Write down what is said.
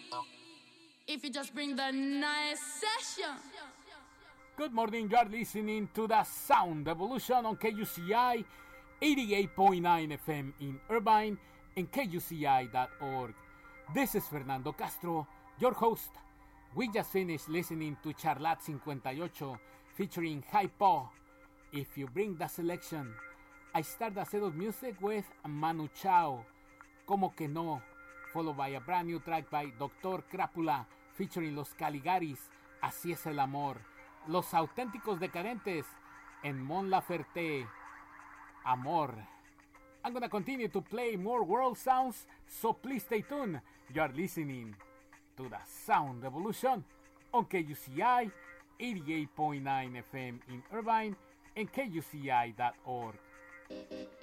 If you just bring the nice session. Good morning, you are listening to the Sound Evolution on KUCI 88.9 FM in Irvine and KUCI.org. This is Fernando Castro, your host. We just finished listening to Charlat 58 featuring Hypo. If you bring the selection, I start the set of music with Manu Chao, Como Que No, followed by a brand new track by Dr. Crápula featuring Los Caligaris, Así es el amor, Los Auténticos Decadentes, and Mon Laferte, Amor. I'm gonna continue to play more world sounds, so please stay tuned. You are listening to the Sound Evolution on KUCI 88.9 FM in Irvine and KUCI.org.